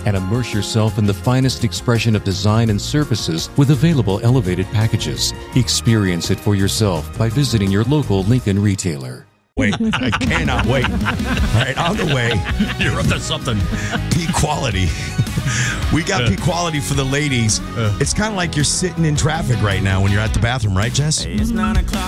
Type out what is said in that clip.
and immerse yourself in the finest expression of design and services with available elevated packages. Experience it for yourself by visiting your local Lincoln retailer. Wait, I cannot wait. All right, on the way. You're up to something. Peak quality. We got peak quality for the ladies. It's kind of like you're sitting in traffic right now when you're at the bathroom, right, Jess? It's 9 o'clock.